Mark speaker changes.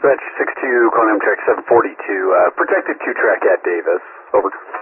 Speaker 1: Dispatch 62, calling track 742, protected Q-track at Davis. Over.